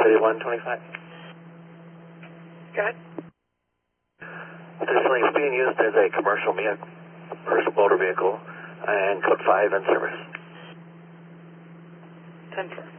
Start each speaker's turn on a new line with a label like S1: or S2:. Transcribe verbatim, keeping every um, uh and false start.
S1: thirty-one twenty-five.
S2: Go ahead.
S1: This link is being used as a commercial vehicle, personal motor vehicle, and code five in service.
S2: ten four.